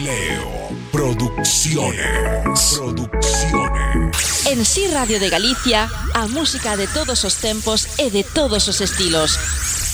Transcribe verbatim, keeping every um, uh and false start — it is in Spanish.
Leo Producciones. Producciones. En Si Radio de Galicia, a música de todos os tempos e de todos os estilos.